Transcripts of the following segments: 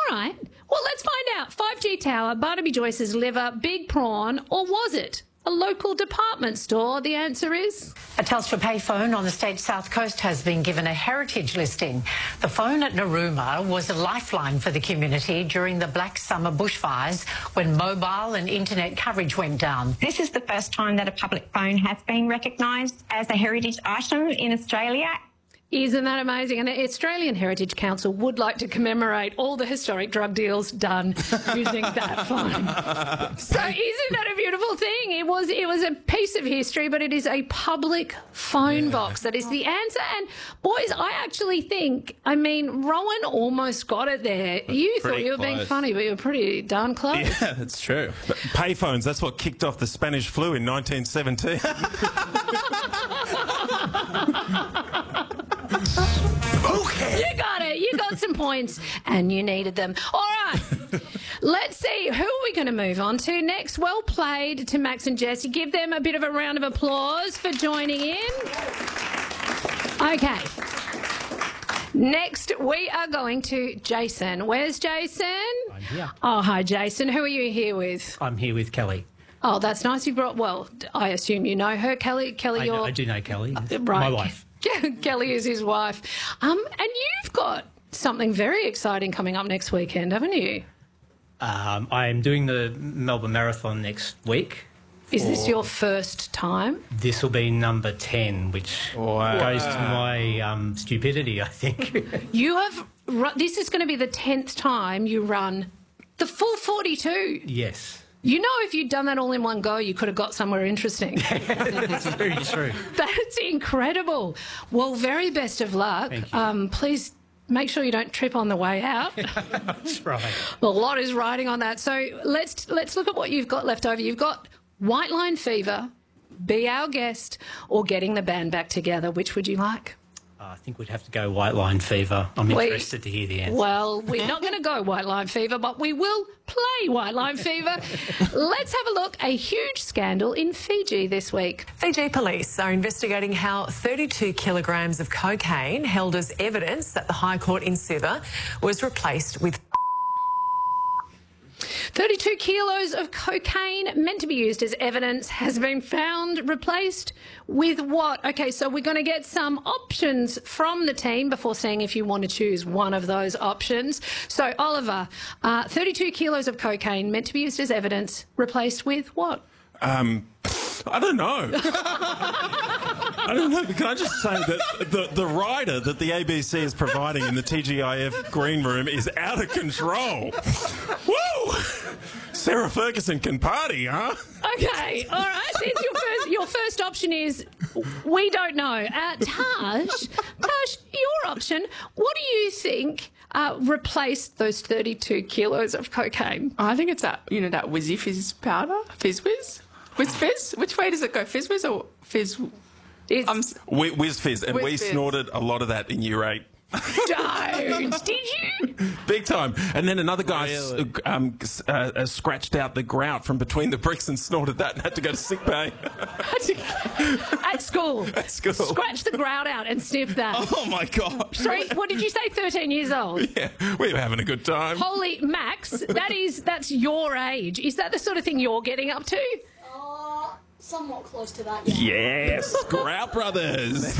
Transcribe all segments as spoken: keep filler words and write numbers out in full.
right. Well, let's find out. five G Tower, Barnaby Joyce's liver, big prawn, or was it a local department store? The answer is... A Telstra payphone on the state's south coast has been given a heritage listing. The phone at Narooma was a lifeline for the community during the Black Summer bushfires when mobile and internet coverage went down. This is the first time that a public phone has been recognised as a heritage item in Australia. Isn't that amazing? And the Australian Heritage Council would like to commemorate all the historic drug deals done using that phone. So isn't that a beautiful thing? It was it was a piece of history, but it is a public phone yeah. box. That is the answer. And, boys, I actually think, I mean, Rowan almost got it there. You thought you were close. being funny, but you were pretty darn close. Yeah, that's true. But payphones, that's what kicked off the Spanish flu in nineteen seventeen. Okay. You got it. You got some points and you needed them. All right. Let's see. Who are we going to move on to next? Well played to Max and Jesse. Give them a bit of a round of applause for joining in. Okay. Next, we are going to Jason. Where's Jason? I'm here. Oh, hi, Jason. Who are you here with? I'm here with Kelly. Oh, that's nice. You brought, well, I assume you know her, Kelly. Kelly, I, you're... know, I do know Kelly. Uh, right. My wife. Kelly is his wife. Um, and you've got something very exciting coming up next weekend, haven't you? Um, I'm doing the Melbourne Marathon next week. Is this your first time? This will be number ten, which wow. goes to my um, stupidity, I think. You have... This is going to be the tenth time you run the full forty-two. Yes. You know, if you'd done that all in one go, you could have got somewhere interesting. That's very true. That's incredible. Well, very best of luck. Thank you. Um, please make sure you don't trip on the way out. That's right. A lot is riding on that. So let's let's look at what you've got left over. You've got White Line Fever, Be Our Guest, or Getting the Band Back Together. Which would you like? Uh, I think we'd have to go White Line Fever. I'm we, interested to hear the answer. Well, we're not going to go White Line Fever, but we will play White Line Fever. Let's have a look. A huge scandal in Fiji this week. Fiji police are investigating how thirty-two kilograms of cocaine held as evidence at the High Court in Suva was replaced with... thirty-two kilos of cocaine meant to be used as evidence has been found replaced with what? Okay, so we're going to get some options from the team before seeing if you want to choose one of those options. So, Oliver, uh, thirty-two kilos of cocaine meant to be used as evidence replaced with what? Um, I don't know. I don't know. Can I just say that the, the rider that the A B C is providing in the T G I F green room is out of control. Woo! Sarah Ferguson can party, huh? Okay, all right. There's your first, your first option is we don't know. Uh, Taj, Taj, your option, what do you think uh, replaced those thirty-two kilos of cocaine? I think it's that, you know, that Whizzy Fizz powder, Fizz Whiz? Whiz Fizz? Which way does it go, Fizz Whiz or Fizz... It's um, Wh- Whiz Fizz, and Whiz we Fizz. snorted a lot of that in year eight. Don't! Did you? Big time. And then another guy Really? s- um, s- uh, uh, scratched out the grout from between the bricks and snorted that and had to go to sick bay. At school. At school. Scratch the grout out and sniff that. Oh, my God. Sorry, what did you say, thirteen years old? Yeah, we were having a good time. Holy, Max, that is, that's your age. Is that the sort of thing you're getting up to? Uh, somewhat close to that, yeah. Yes, Grout Brothers.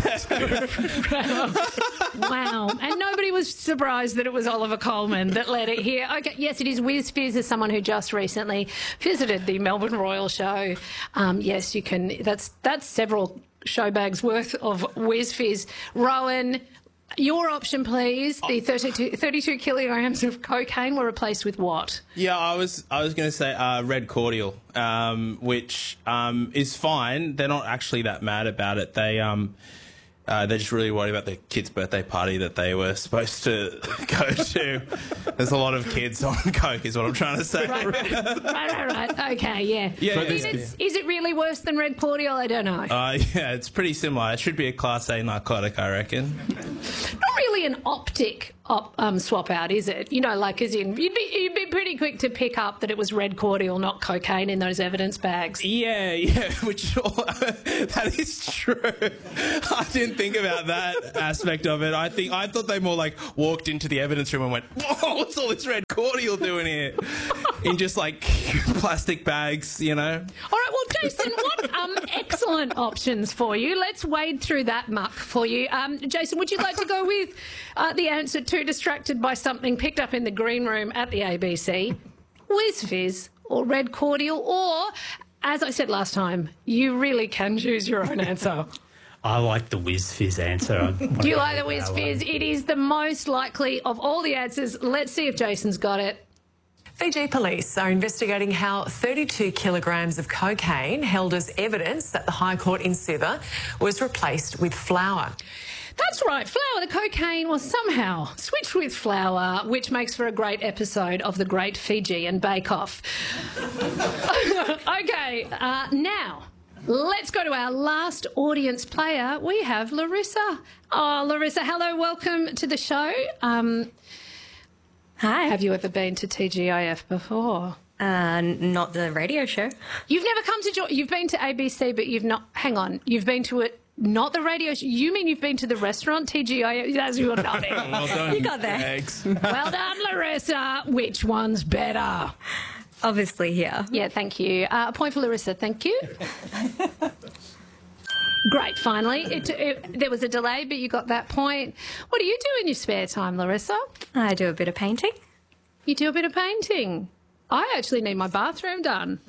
Wow. And nobody was surprised that it was Oliver Coleman that led it here. Okay, yes, it is Whiz Fizz, as someone who just recently visited the Melbourne Royal Show. Um, yes, you can, that's, that's several show bags worth of Whiz Fizz. Rowan, your option, please. The thirty-two, thirty-two kilograms of cocaine were replaced with what? Yeah, I was I was going to say uh, red cordial, um, which um, is fine. They're not actually that mad about it. They um, uh, they're just really worried about the kid's birthday party that they were supposed to go to. There's a lot of kids on coke, is what I'm trying to say. Right, right, right, right, right. Okay, yeah. Yeah, I mean, yeah. it's, is it really worse than red cordial? I don't know. Uh, yeah, it's pretty similar. It should be a Class A narcotic, I reckon. Not really an optic op, um, swap out, is it? You know, like as in, you'd be, you'd be pretty quick to pick up that it was red cordial, not cocaine in those evidence bags. Yeah, yeah, which that is true. I didn't think about that aspect of it. I think I thought they more like walked into the evidence room and went, "Whoa, what's all this red cordial doing here?" In just like plastic bags, you know. All right, well, Jason, what um, excellent options for you. Let's wade through that muck for you. Um, Jason, would you like to go with uh, the answer too distracted by something picked up in the green room at the A B C, Whiz Fizz or red cordial, or, as I said last time, you really can choose your own answer? I like the Whiz Fizz answer. Do you like the Whiz Fizz? It is the most likely of all the answers. Let's see if Jason's got it. Fiji police are investigating how thirty-two kilograms of cocaine held as evidence at the High Court in Suva was replaced with flour. That's right, flour. The cocaine was somehow switched with flour, which makes for a great episode of the Great Fijian Bake Off. OK, uh, now let's go to our last audience player. We have Larissa. Oh, Larissa, hello, welcome to the show. Um, Hi. Have you ever been to T G I F before? Uh, not the radio show. You've never come to... Jo- you've been to A B C, but you've not... Hang on. You've been to it... Not the radio show. You mean you've been to the restaurant, T G I F? That's your nothing. Well done. You got there. Eggs. Well done, Larissa. Which one's better? Obviously here. Yeah, thank you. Uh, a point for Larissa, thank you. Great, finally. It, it, there was a delay, but you got that point. What do you do in your spare time, Larissa? I do a bit of painting. You do a bit of painting. I actually need my bathroom done.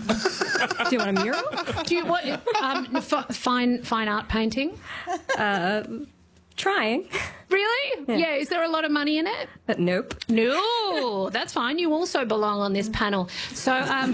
Do you want a mural? Do you want um, f- fine fine art painting? Uh, trying. Really? Yeah. yeah. Is there a lot of money in it? Uh, nope. No, that's fine. You also belong on this panel. So, um,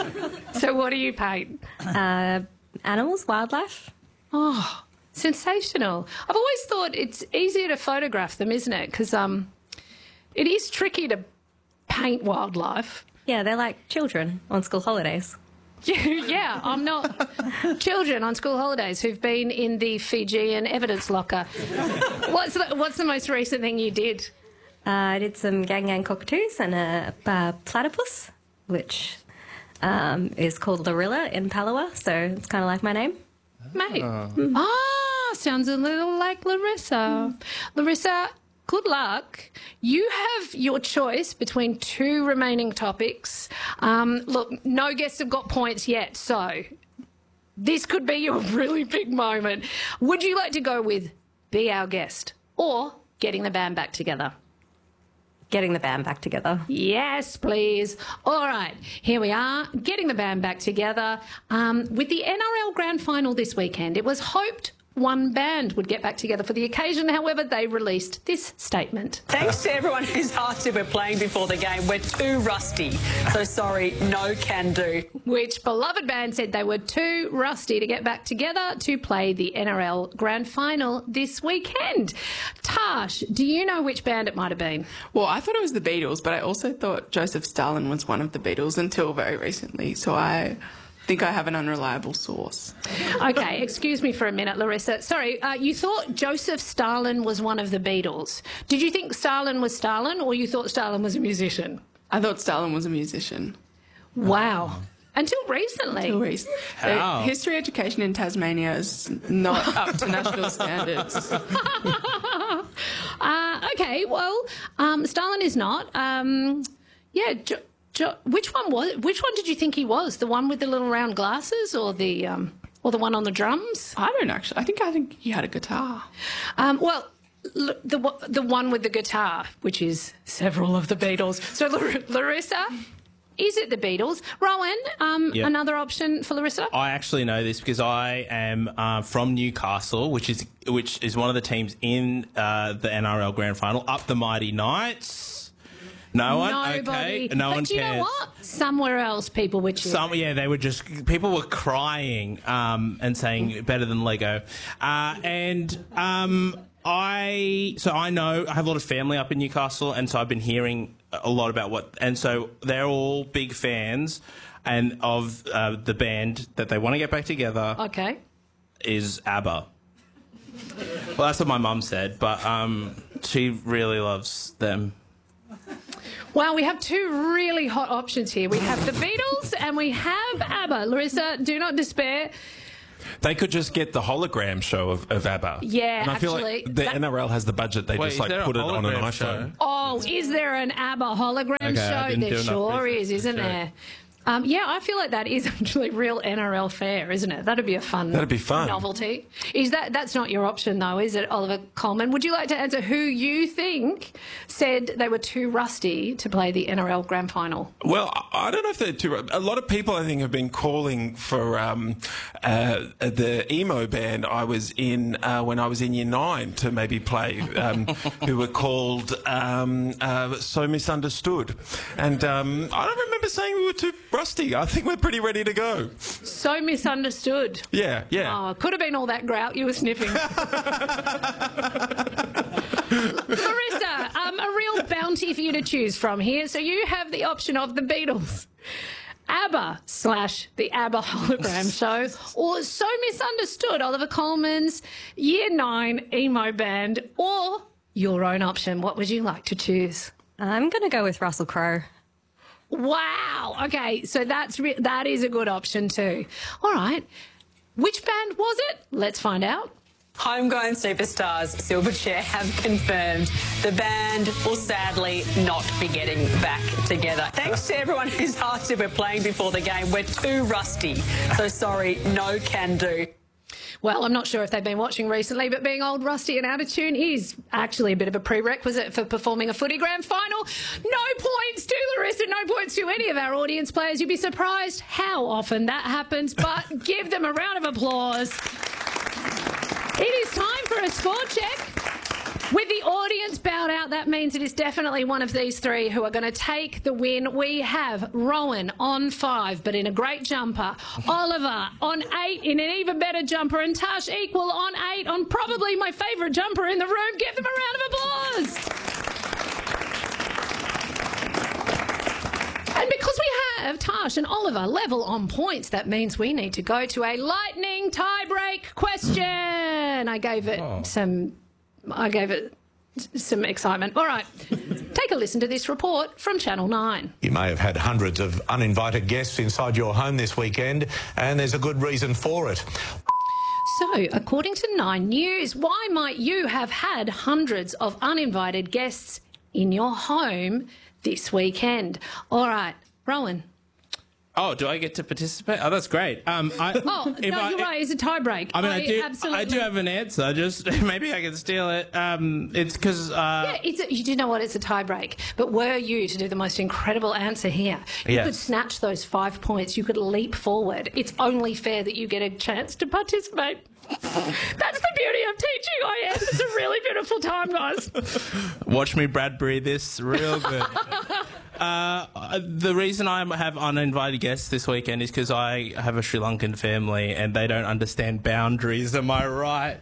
so what do you paint? Uh, animals, wildlife. Oh, sensational. I've always thought it's easier to photograph them, isn't it? Because um, it is tricky to paint wildlife. Yeah, they're like children on school holidays. Yeah, I'm not children on school holidays who've been in the Fijian evidence locker. What's the, what's the most recent thing you did? Uh, I did some gang gang cockatoos and a uh, platypus, which um, is called Lorilla in Palawa, so it's kind of like my name. Mate. Ah, oh, sounds a little like Larissa. Larissa, good luck. You have your choice between two remaining topics. Um, look, no guests have got points yet, so this could be your really big moment. Would you like to go with Be Our Guest or Getting the Band Back Together? Getting the band back together. Yes, please. All right, here we are, getting the band back together. Um, with the N R L Grand Final this weekend, it was hoped one band would get back together for the occasion. However, they released this statement. Thanks to everyone who's asked if we're playing before the game. We're too rusty. So sorry, no can do. Which beloved band said they were too rusty to get back together to play the N R L Grand Final this weekend. Tash, do you know which band it might have been? Well, I thought it was the Beatles, but I also thought Joseph Stalin was one of the Beatles until very recently. So I think I have an unreliable source. Okay, excuse me for a minute, Larissa. Sorry, uh, you thought Joseph Stalin was one of the Beatles. Did you think Stalin was Stalin, or you thought Stalin was a musician? I thought Stalin was a musician. Wow. Until recently. Until recently. How? History education in Tasmania is not up to national standards. uh, okay, well, um, Stalin is not. Um, yeah, jo- jo- which one was? Which one did you think he was? The one with the little round glasses, or the um, or the one on the drums? I don't actually. I think I think he had a guitar. Um, well. L- the the one with the guitar, which is several of the Beatles. So, Lar- Larissa, is it the Beatles? Rowan, um, Yep. another option for Larissa? I actually know this because I am uh, from Newcastle, which is which is one of the teams in uh, the N R L Grand Final. Up the Mighty Knights. No one. Nobody. Okay. No but one do you cares. know what? Somewhere else, people were cheering. Some, yeah, they were just people were crying um, and saying better than Lego, uh, and um, I so I know I have a lot of family up in Newcastle, and so I've been hearing a lot about what, and so they're all big fans, and of uh, the band that they want to get back together Okay. is ABBA. Well, that's what my mum said, but um, she really loves them. Well, we have two really hot options here. We have the Beatles and we have ABBA. Larissa, do not despair. They could just get the hologram show of, of ABBA. Yeah, and I feel actually, like the that- N R L has the budget. They Wait, just is like there a put it on an hologram iPhone. show? Oh, is there an ABBA hologram Okay, I show? didn't There do enough sure research is, isn't to check. there? Um, yeah, I feel like that is actually real N R L fare, isn't it? That'd be a fun That'd be fun. novelty. Is that that's not your option though, is it, Oliver Coleman? Would you like to answer who you think said they were too rusty to play the N R L Grand Final? Well, I I don't know if they're too. A lot of people, I think, have been calling for um, uh, the emo band I was in uh, when I was in year nine to maybe play, um, who were called um, uh, So Misunderstood. And um, I don't remember saying we were too rusty. I think we're pretty ready to go. So Misunderstood. Yeah, yeah. Oh, could have been all that grout you were sniffing. Larissa, um, a real bounty for you to choose from here. So you have the option of the Beatles, ABBA slash the ABBA hologram show, or So Misunderstood, Oliver Coleman's year nine emo band, or your own option. What would you like to choose? I'm going to go with Russell Crowe. Wow. Okay, so that's re- that is a good option too. All right. Which band was it? Let's find out. Homegrown superstars Silverchair have confirmed the band will sadly not be getting back together. Thanks to everyone who's asked if we're playing before the game. We're too rusty. So sorry, no can do. Well, I'm not sure if they've been watching recently, but being old, rusty and out of tune is actually a bit of a prerequisite for performing a footy grand final. No points to Larissa, no points to any of our audience players. You'd be surprised how often that happens, but give them a round of applause. It is time for a score check. With the audience bowed out, that means it is definitely one of these three who are going to take the win. We have Rowan on five, but in a great jumper. Oliver on eight in an even better jumper. And Tash equal on eight on probably my favourite jumper in the room. Give them a round of applause. And because we have Tash and Oliver level on points, that means we need to go to a lightning tie-break question. I gave it Oh. some... I gave it some excitement. All right, take a listen to this report from Channel nine. You may have had hundreds of uninvited guests inside your home this weekend, and there's a good reason for it. So, according to Nine News, why might you have had hundreds of uninvited guests in your home this weekend? All right, Rowan. Oh, do I get to participate? Oh, that's great. Um, I, Oh, if no, I- you're right. It's a tie break. I mean, I, do. absolutely. I do have an answer. Just maybe I can steal it. Um, it's because. Uh, Yeah, it's a, you do know what? It's a tie break. But were you to do the most incredible answer here, you Yes. could snatch those five points. You could leap forward. It's only fair that you get a chance to participate. That's the beauty of teaching I S. It's a really beautiful time, guys. Watch me Bradbury this real good. uh, the reason I have uninvited guests this weekend is because I have a Sri Lankan family and they don't understand boundaries. Am I right?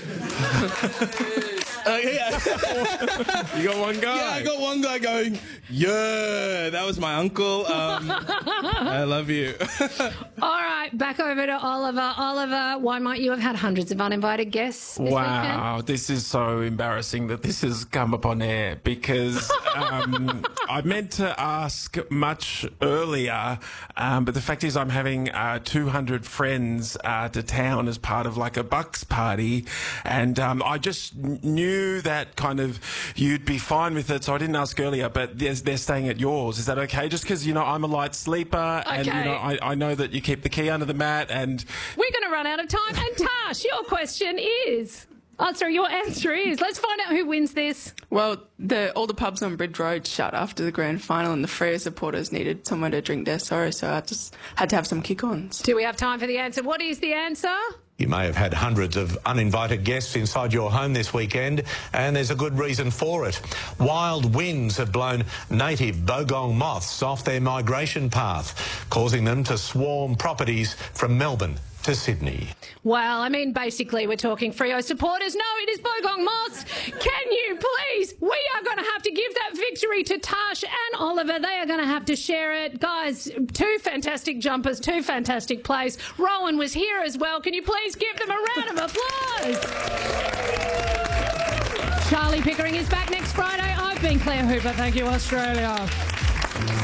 Uh, yeah. You got one guy. Yeah, I got one guy going, yeah, that was my uncle. Um, I love you. All right, back over to Oliver. Oliver, why might you have had hundreds of uninvited guests this Wow, this is so embarrassing that this has come up on air because um, I meant to ask much earlier, um, but the fact is I'm having uh, two hundred friends uh, to town as part of like a Bucks party, and um, I just knew that kind of you'd be fine with it, so I didn't ask earlier, but they're, they're staying at yours. Is that okay? Just because, you know, I'm a light sleeper and, you Okay. know, I, I know that you keep the key under the mat and... We're going to run out of time. And Tash, your question is... Oh, sorry, your answer is... Let's find out who wins this. Well, the, all the pubs on Bridge Road shut after the grand final, and the Freo supporters needed somewhere to drink their sorrow, so I just had to have some kick-ons. Do we have time for the answer? What is the answer? You may have had hundreds of uninvited guests inside your home this weekend, and there's a good reason for it. Wild winds have blown native bogong moths off their migration path, causing them to swarm properties from Melbourne to Sydney. Well, I mean, basically, we're talking Freo supporters. No, it is Bogong Moss. Can you please? We are going to have to give that victory to Tash and Oliver. They are going to have to share it. Guys, two fantastic jumpers, two fantastic plays. Rowan was here as well. Can you please give them a round of applause? Charlie Pickering is back next Friday. I've been Claire Hooper. Thank you, Australia.